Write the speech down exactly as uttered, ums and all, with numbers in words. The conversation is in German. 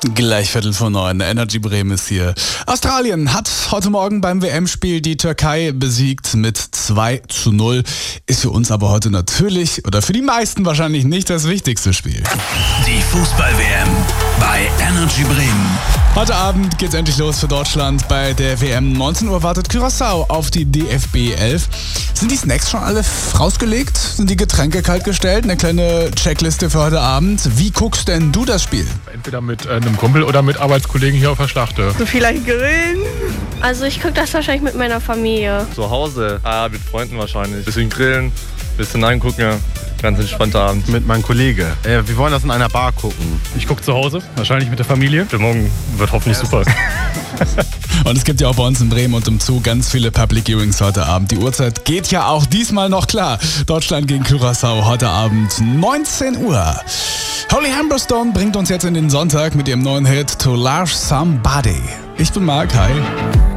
Gleich Viertel vor neun. Energy Bremen ist hier. Australien hat heute Morgen beim W M-Spiel die Türkei besiegt mit zwei zu null. Ist für uns aber heute natürlich oder für die meisten wahrscheinlich nicht das wichtigste Spiel. Die Fußball-W M bei Energy Bremen. Heute Abend geht's endlich los für Deutschland. Bei der W M neunzehn Uhr wartet Curaçao auf die D F B elf. Sind die Snacks schon alle rausgelegt? Sind die Getränke kaltgestellt? Eine kleine Checkliste für heute Abend. Wie guckst denn du das Spiel? Entweder mit äh, einem Kumpel oder mit Arbeitskollegen hier auf der Schlachte. So vielleicht grillen. Also ich gucke das wahrscheinlich mit meiner Familie. Zu Hause, ah, mit Freunden wahrscheinlich. Bisschen grillen, bisschen reingucken. Ganz entspannter Abend. Mit meinem Kollege. Äh, wir wollen das in einer Bar gucken. Ich gucke zu Hause, wahrscheinlich mit der Familie. Stimmung wird hoffentlich super. Und es gibt ja auch bei uns in Bremen und im Zoo ganz viele Public Viewings heute Abend. Die Uhrzeit geht ja auch diesmal noch klar. Deutschland gegen Curaçao heute Abend neunzehn Uhr. Holly Humberstone bringt uns jetzt in den Sonntag mit ihrem neuen Hit To Love Somebody. Ich bin Marc, hi.